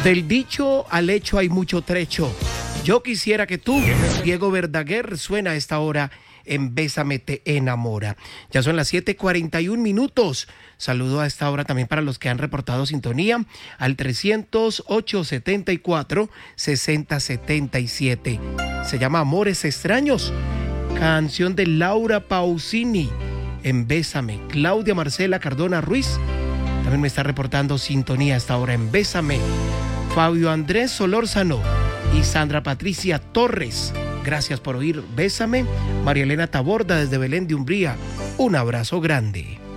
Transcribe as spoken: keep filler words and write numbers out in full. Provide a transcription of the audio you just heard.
Del dicho al hecho hay mucho trecho. Yo quisiera que tú, Diego Verdaguer, suena a esta hora en Bésame te enamora. Ya son las siete cuarenta y un minutos. Saludo a esta hora también para los que han reportado sintonía al trescientos ocho setenta y cuatro sesenta setenta y siete. Se llama Amores Extraños, canción de Laura Pausini en Bésame. Claudia Marcela Cardona Ruiz también me está reportando sintonía a esta hora en Bésame. Fabio Andrés Solórzano y Sandra Patricia Torres, gracias por oír Bésame. María Elena Taborda desde Belén de Umbría, un abrazo grande.